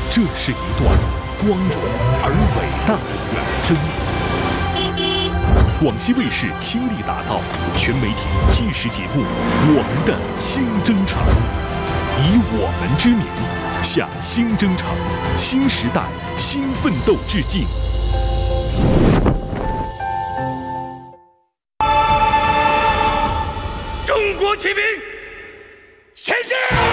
这是一段光荣而伟大的远征。广西卫视倾力打造全媒体纪实节目《我们的新征程》，以我们之名向新征程、新时代、新奋斗致敬。 中国骑兵前进！